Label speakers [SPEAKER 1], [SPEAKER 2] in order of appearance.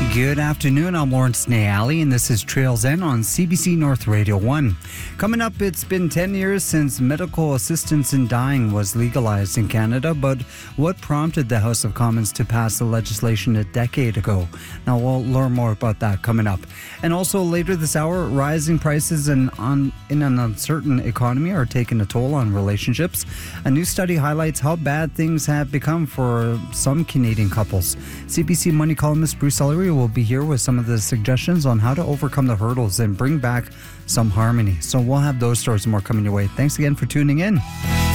[SPEAKER 1] Good afternoon, I'm Lawrence Nayali, and this is Trails End on CBC North Radio 1. Coming up, it's been 10 years since medical assistance in dying was legalized in Canada, but what prompted the House of Commons to pass the legislation a decade ago? Now, we'll learn more about that coming up. And also later this hour, rising prices in an uncertain economy are taking a toll on relationships. A new study highlights how bad things have become for some Canadian couples. CBC Money columnist Bruce Ellery will be here with some of the suggestions on how to overcome the hurdles and bring back some harmony. So we'll have those stories and more coming your way. Thanks again for tuning in.